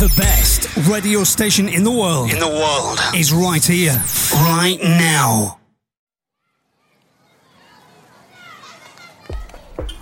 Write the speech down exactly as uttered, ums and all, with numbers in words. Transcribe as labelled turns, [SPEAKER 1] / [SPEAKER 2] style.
[SPEAKER 1] The best radio station in the world.
[SPEAKER 2] In the world.
[SPEAKER 1] Is right here, right now.